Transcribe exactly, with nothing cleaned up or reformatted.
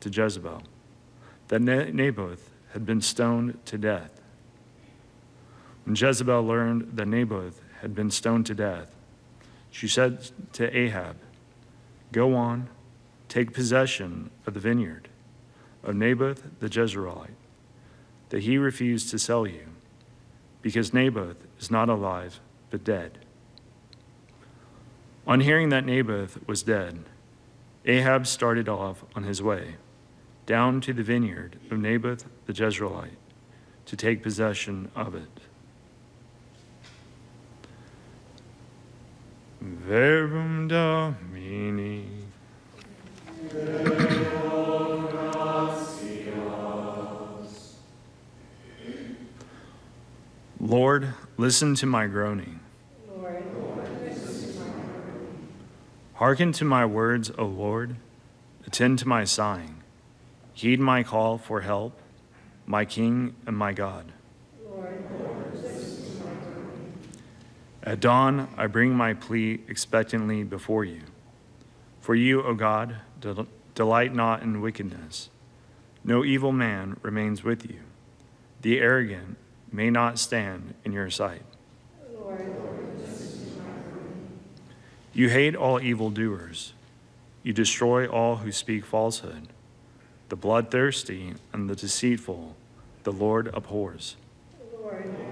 to Jezebel that Naboth had been stoned to death. When Jezebel learned that Naboth had been stoned to death, she said to Ahab, "Go on, take possession of the vineyard of Naboth the Jezreelite, that he refused to sell you, because Naboth is not alive, but dead." On hearing that Naboth was dead, Ahab started off on his way, down to the vineyard of Naboth the Jezreelite, to take possession of it. Verbum Domini. Lord, listen to my groaning. Lord, listen to my groaning. Hearken to my words, O Lord. Attend to my sighing. Heed my call for help, my King and my God. Lord, listen to my groaning. At dawn, I bring my plea expectantly before you. For you, O God, del- delight not in wickedness. No evil man remains with you. The arrogant may not stand in your sight. Lord, listen to my groaning. You hate all evildoers. You destroy all who speak falsehood. The bloodthirsty and the deceitful, the Lord abhors. Lord,